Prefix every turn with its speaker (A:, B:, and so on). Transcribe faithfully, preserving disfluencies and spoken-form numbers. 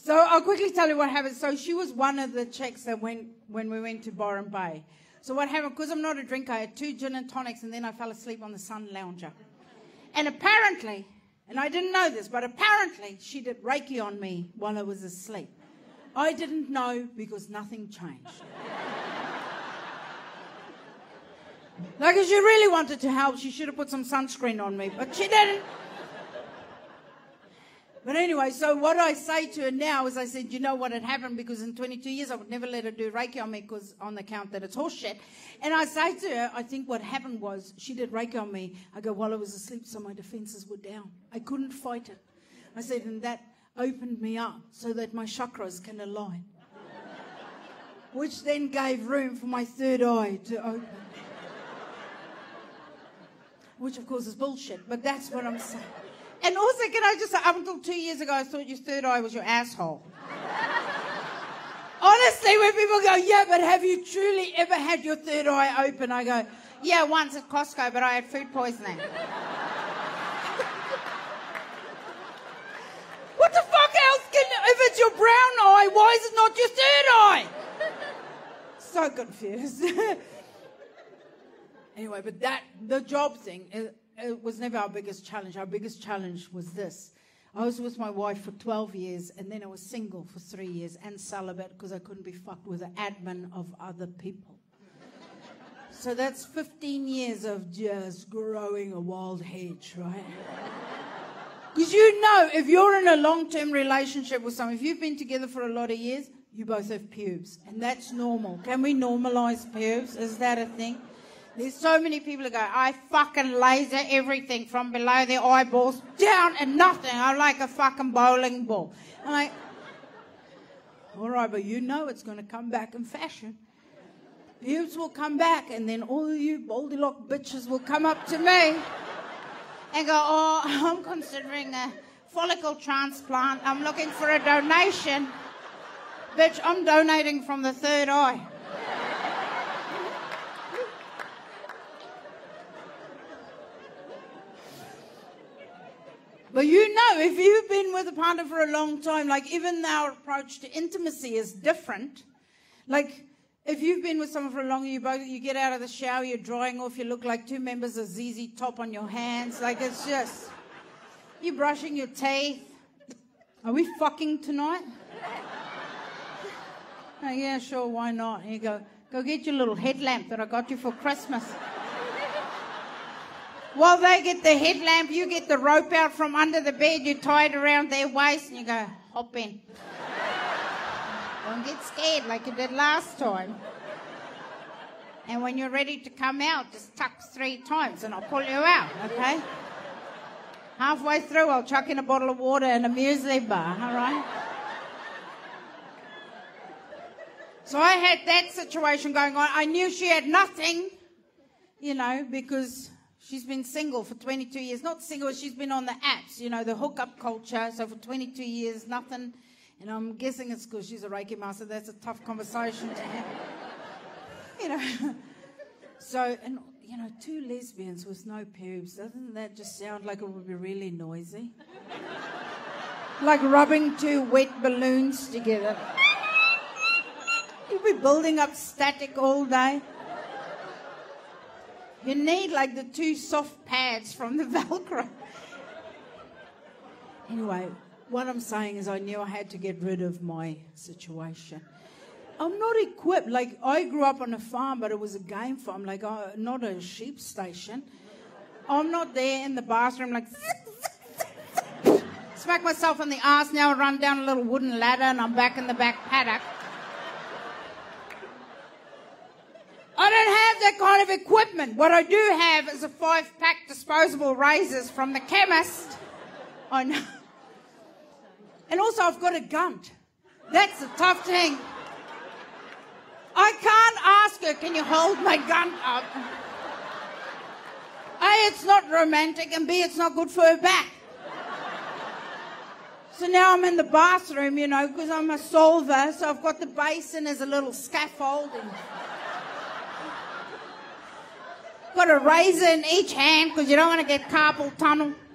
A: So I'll quickly tell you what happened. So she was one of the chicks that went when we went to Byron Bay. So what happened, because I'm not a drinker, I had two gin and tonics, and then I fell asleep on the sun lounger. And apparently, and I didn't know this, but apparently she did Reiki on me while I was asleep. I didn't know because nothing changed. Like, if she really wanted to help, she should have put some sunscreen on me, but she didn't. But anyway, so what I say to her now is I said, you know what had happened, because in twenty-two years I would never let her do Reiki on me because on the account that it's horseshit. And I say to her, I think what happened was she did Reiki on me. I go, while I was asleep, so my defenses were down. I couldn't fight it. I said, and that opened me up so that my chakras can align. Which then gave room for my third eye to open. Which, of course, is bullshit, but that's what I'm saying. And also, can I just say, up until two years ago, I thought your third eye was your asshole. Honestly, when people go, yeah, but have you truly ever had your third eye open? I go, yeah, once at Costco, but I had food poisoning. What the fuck else can, if it's your brown eye, why is it not your third eye? So confused. Anyway, but that, the job thing, it, it was never our biggest challenge. Our biggest challenge was this. I was with my wife for twelve years, and then I was single for three years and celibate because I couldn't be fucked with the admin of other people. So that's fifteen years of just growing a wild hedge, right? Because you know, if you're in a long-term relationship with someone, if you've been together for a lot of years, you both have pubes, and that's normal. Can we normalize pubes? Is that a thing? There's so many people who go, I fucking laser everything from below their eyeballs down and nothing. I'm like a fucking bowling ball. I'm like, all right, but you know it's going to come back in fashion. Pubes will come back, and then all you Baldylock bitches will come up to me and go, oh, I'm considering a follicle transplant. I'm looking for a donation. Bitch, I'm donating from the third eye. But you know, if you've been with a partner for a long time, like even our approach to intimacy is different. Like if you've been with someone for a long time, you both you get out of the shower, you're drying off, you look like two members of Z Z Top on your hands. Like it's just, you're brushing your teeth. Are we fucking tonight? Oh, yeah, sure, why not? And you go, go get your little headlamp that I got you for Christmas. While they get the headlamp, you get the rope out from under the bed, you tie it around their waist, and you go, hop in. Don't get scared like you did last time. And when you're ready to come out, just tuck three times, and I'll pull you out, okay? Halfway through, I'll chuck in a bottle of water and a muesli bar, all right? So I had that situation going on. I knew she had nothing, you know, because she's been single for twenty-two years. Not single, she's been on the apps, you know, the hookup culture. So for twenty-two years, nothing. And I'm guessing it's because she's a Reiki master. That's a tough conversation to have. You know. So, and, you know, two lesbians with no pubes. Doesn't that just sound like it would be really noisy? Like rubbing two wet balloons together. You'll be building up static all day. You need like the two soft pads from the Velcro. Anyway, what I'm saying is I knew I had to get rid of my situation. I'm not equipped. Like, I grew up on a farm, but it was a game farm, like uh, not a sheep station. I'm not there in the bathroom like... Smack myself on the ass, now I run down a little wooden ladder and I'm back in the back paddock. I don't have that kind of equipment. What I do have is a five-pack disposable razors from the chemist. I know. And also I've got a gun. That's the tough thing. I can't ask her, can you hold my gun up? A, it's not romantic, and B, it's not good for her back. So now I'm in the bathroom, you know, because I'm a solver, so I've got the basin as a little scaffolding. Got a razor in each hand because you don't want to get carpal tunnel.